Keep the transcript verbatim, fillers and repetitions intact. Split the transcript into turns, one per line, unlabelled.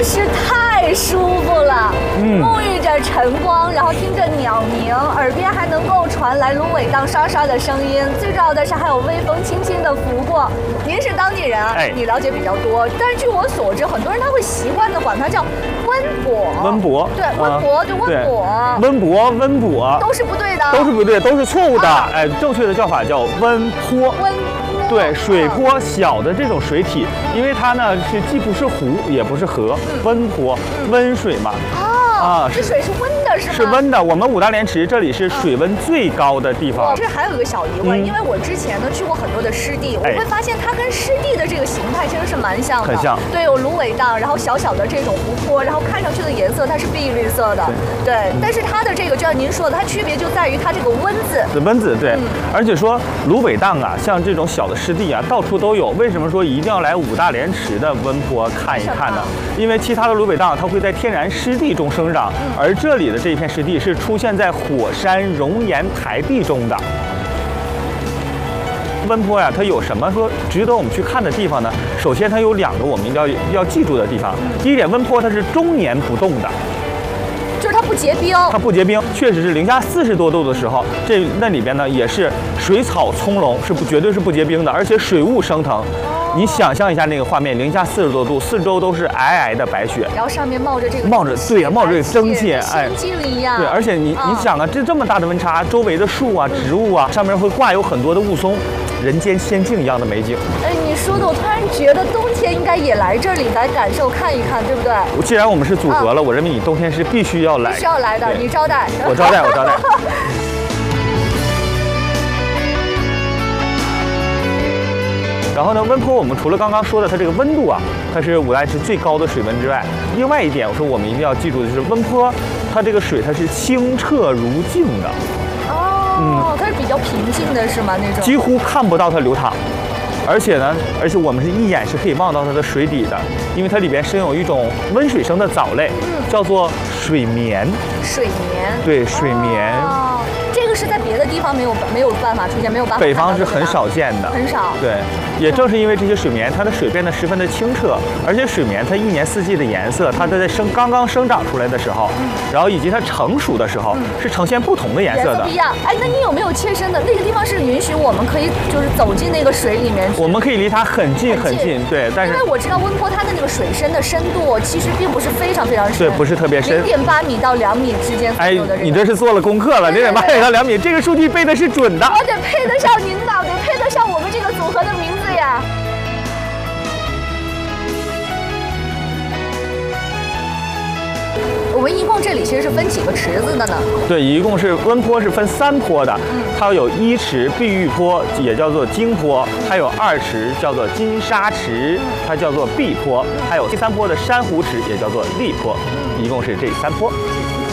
是太舒服了。嗯，沐浴着晨光，然后听着鸟鸣，耳边还能够传来芦苇荡刷刷的声音。最重要的是还有微风轻轻的拂过。您是当地人啊，哎、你了解比较多。但是据我所知，很多人他会习惯的管它叫温博。
温博。
对，温博就温博。
温博温博
都是不对的。
都是不对，都是错误的。啊、哎，正确的叫法叫温坡。
温。
对，水坡小的这种水体，因为它呢是既不是湖也不是河，温坡，温水嘛。
啊，这水是温的，是吗？
是温的。我们五大连池这里是水温最高的地方。
这还有一个小疑问，因为我之前呢去过很多的湿地，我会发现它跟湿地的这个形态其实是蛮像的，
很像。
对，有芦苇荡，然后小小的这种湖泊，然后看上去的颜色它是碧绿色的，对。但是它的这个就像您说的，它区别就在于它这个温字。
温字对，而且说芦苇荡啊，像这种小的湿地啊，到处都有。为什么说一定要来五大连池的温坡看一看呢？因为其他的芦苇荡它会在天然湿地中生长，而这里的这一片湿地是出现在火山熔岩台地中的。温坡呀、啊，它有什么说值得我们去看的地方呢？首先，它有两个我们要要记住的地方。第一点，温坡它是终年不动的。
就是它不结冰，
它不结冰，确实是零下四十多度的时候，这那里边呢也是水草葱茏，是不绝对是不结冰的，而且水雾升腾。你想象一下那个画面，零下四十多度，四周都是皑皑的白雪，
然后上面冒着这个
冒着对呀、啊，冒着这个蒸汽，
哎，仙境一样。
对，而且你、嗯、你想啊，这这么大的温差，周围的树啊、植物啊，上面会挂有很多的雾凇，人间仙境一样的美景。
哎，你说的，我突然觉得冬天应该也来这里来感受看一看，对不对？
既然我们是组合了，嗯、我认为你冬天是必须要来，
必须要来的，你招待，
我招待，我招待。然后呢，温坡我们除了刚刚说的它这个温度啊，它是五大连池最高的水温之外，另外一点，我说我们一定要记住的就是温坡，它这个水它是清澈如镜的。
哦，嗯，它是比较平静的，是吗？那种
几乎看不到它流淌，而且呢，而且我们是一眼是可以望到它的水底的，因为它里边生有一种温水生的藻类，嗯、叫做水绵。
水绵。
对，水绵。
哦这个是在别的地方没有没有办法出现，没有办法。
北方是很少见的，
很少。
对，也正是因为这些水绵，它的水变得十分的清澈，而且水绵它一年四季的颜色，它在生刚刚生长出来的时候，嗯、然后以及它成熟的时候，嗯、是呈现不同的颜色的。
颜色不一样。哎，那你有没有切身的那个地方是允许我们可以就是走进那个水里面去？
我们可以离它很近很近，对。但是
因为我知道温坡它的那个水深的深度其实并不是非常非常深，
对，不是特别深，
零点八米到两米之间左右的、这个。
哎，你这是做了功课了，零点八米到两米，这个数据背的是准的。
我得配得上您的，得配得上我们这个组合的名字呀。我们一共这里其实是分几个池子的呢？
对，一共是温坡是分三坡的，嗯、它有一池碧玉坡，也叫做金坡，还有二池叫做金沙池，它叫做碧坡，还有第三坡的珊瑚池，也叫做丽坡，一共是这三坡。